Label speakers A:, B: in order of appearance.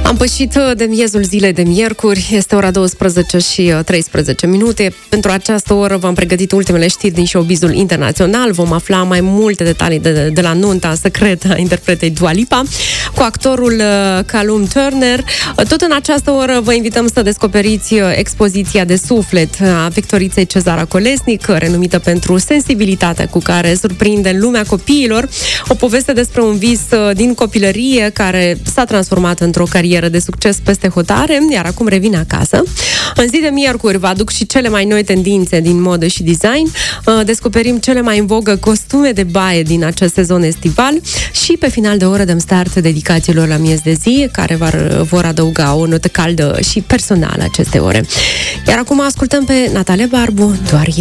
A: Am pășit de miezul zilei de miercuri, este ora 12 și 13 minute. Pentru această oră v-am pregătit ultimele știri din showbizul internațional. Vom afla mai multe detalii de la nunta secretă a interpretei Dua Lipa cu actorul Callum Turner. Tot în această oră vă invităm să descoperiți expoziția de suflet a pictoriței Cezara Colesnic, renumită pentru sensibilitatea cu care surprinde lumea copiilor. O poveste despre un vis din copilărie care s-a transformat într-o carieră de succes peste hotare, iar acum revine acasă. În zi de miercuri vă aduc și cele mai noi tendințe din modă și design. Descoperim cele mai în vogă costume de baie din acest sezon estival și pe final de oră dăm start dedicațiilor la miez de zi, care vor adăuga o notă caldă și personală aceste ore. Iar acum ascultăm pe Natalia Barbu, Doar